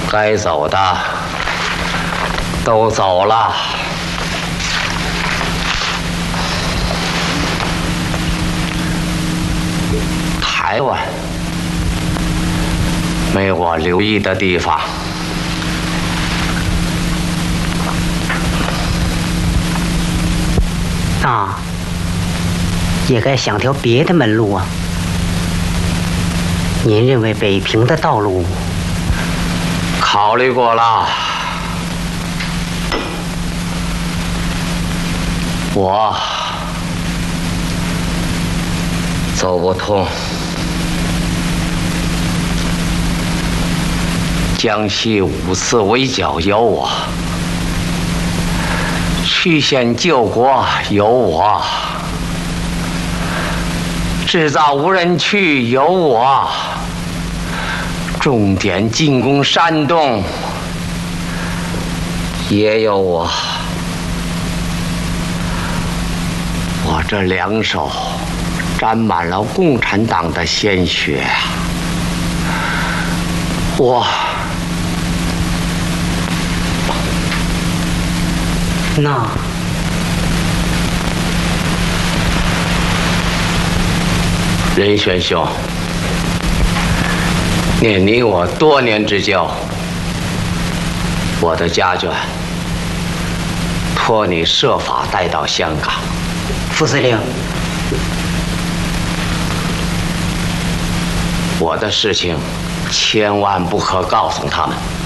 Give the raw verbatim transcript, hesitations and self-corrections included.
该走的都走了。台湾没我留意的地方。 那也该想条别的门路啊。您认为北平的道路？ 考虑过了，我走不通。江西五次围剿有我，曲线救国有我，制造无人区有我，重点进攻山东也有我。我这两手沾满了共产党的鲜血啊！我那任玄兄，念你我多年之交，我的家眷托你设法带到香港。 副司令， 我的事情千万不可告诉他们。